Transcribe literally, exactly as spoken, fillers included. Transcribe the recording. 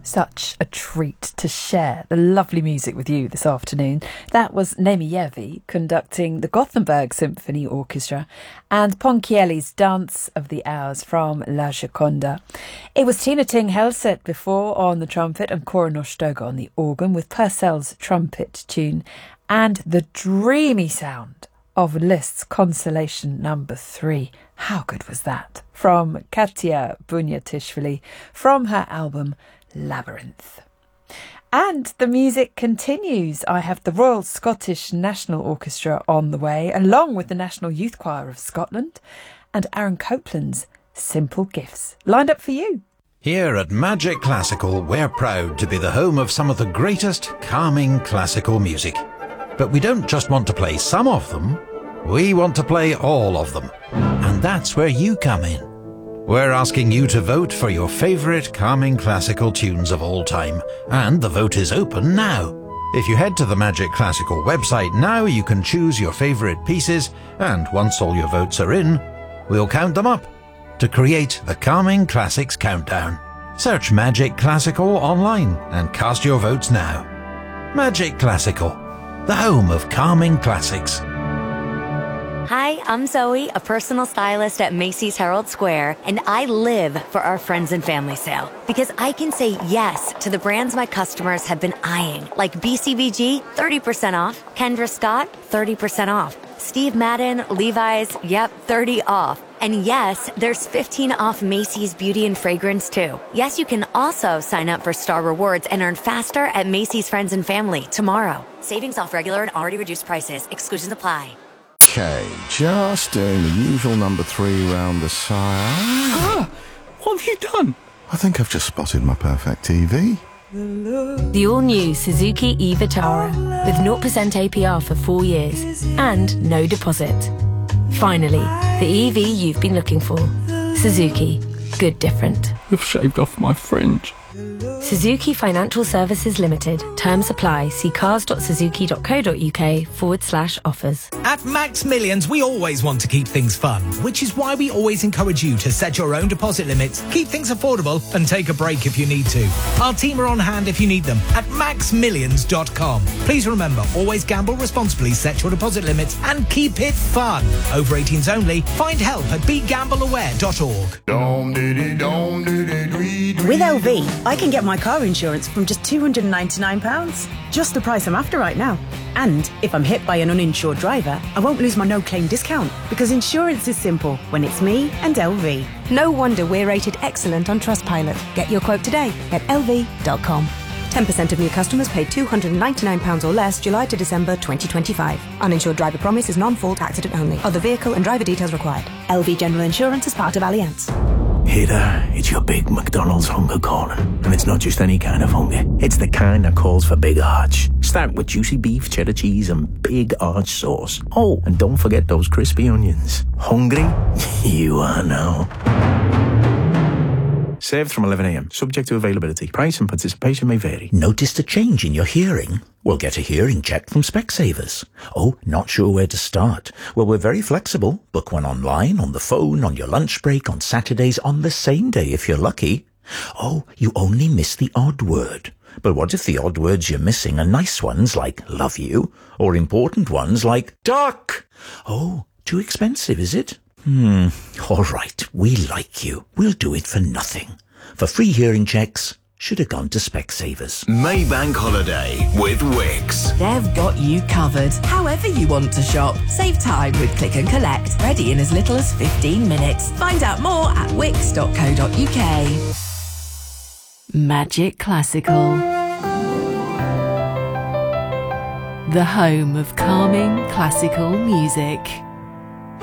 Such a treat to share the lovely music with you this afternoon. That was Niemi conducting the Gothenburg Symphony Orchestra and Ponchielli's Dance of the Hours from La Gioconda. It was Tina Ting Helseth before on the trumpet and Cora Nostoga on the organ with Purcell's trumpet tune and the dreamy sound of Liszt's Consolation number three. How good was that? From Katia Bunyatishvili from her album Labyrinth. And the music continues. I have the Royal Scottish National Orchestra on the way, along with the National Youth Choir of Scotland and Aaron Copland's Simple Gifts, lined up for you. Here at Magic Classical, we're proud to be the home of some of the greatest calming classical music. But we don't just want to play some of them, we want to play all of them. And that's where you come in. We're asking you to vote for your favourite calming classical tunes of all time, and the vote is open now. If you head to the Magic Classical website now, you can choose your favourite pieces, and once all your votes are in, we'll count them up to create the Calming Classics Countdown. Search Magic Classical online and cast your votes now. Magic Classical, the home of calming classics. Hi, I'm Zoe, a personal stylist at Macy's Herald Square, and I live for our friends and family sale because I can say yes to the brands my customers have been eyeing, like B C B G, thirty percent off, Kendra Scott, thirty percent off, Steve Madden, Levi's, yep, thirty off. And yes, there's fifteen off Macy's Beauty and Fragrance too. Yes, you can also sign up for Star Rewards and earn faster at Macy's Friends and Family tomorrow. Savings off regular and already reduced prices. Exclusions apply. Okay, just doing the usual number three round the sire. Ah, what have you done? I think I've just spotted my perfect T V. The all-new Suzuki e-Vitara with zero percent A P R for four years and no deposit. Finally, the E V you've been looking for. Suzuki. Good different. You've shaved off my fringe. Suzuki Financial Services Limited. Terms apply. See cars.suzuki.co.uk forward slash offers. At Max Millions, we always want to keep things fun, which is why we always encourage you to set your own deposit limits, keep things affordable, and take a break if you need to. Our team are on hand if you need them at max millions dot com. Please remember, always gamble responsibly, set your deposit limits, and keep it fun. Over eighteens only. Find help at be gamble aware dot org. With L V, I can get my car insurance from just two hundred ninety-nine pounds. Just the price I'm after right now. And if I'm hit by an uninsured driver, I won't lose my no-claim discount because insurance is simple when it's me and L V. No wonder we're rated excellent on Trustpilot. Get your quote today at L V dot com. ten percent of new customers pay two hundred ninety-nine pounds or less July to December twenty twenty-five. Uninsured driver promise is non-fault accident only. Other vehicle and driver details required. L V General Insurance is part of Allianz. Hey there, it's your big McDonald's hunger corner. And it's not just any kind of hunger. It's the kind that calls for big arch. Start with juicy beef, cheddar cheese and big arch sauce. Oh, and don't forget those crispy onions. Hungry? You are now. Served from eleven a.m. Subject to availability. Price and participation may vary. Noticed a change in your hearing? Well, get a hearing check from Specsavers. Oh, not sure where to start? Well, we're very flexible. Book one online, on the phone, on your lunch break, on Saturdays, on the same day if you're lucky. Oh, you only miss the odd word. But what if the odd words you're missing are nice ones like love you, or important ones like duck? Oh, too expensive, is it? Hmm, all right, we like you. We'll do it for nothing. For free hearing checks, should have gone to Specsavers. Maybank Holiday with Wix. They've got you covered. However you want to shop. Save time with Click and Collect. Ready in as little as fifteen minutes. Find out more at wix dot co dot uk. Magic Classical. The home of calming classical music.